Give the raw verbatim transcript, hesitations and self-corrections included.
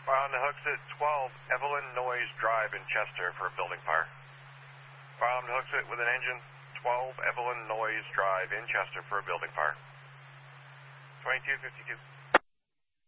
Fire on the hooks at twelve Evelyn Noyes Drive in Chester for a building fire. Fire on the hooks at with an engine, twelve Evelyn Noyes Drive in Chester for a building fire. twenty-two fifty-two.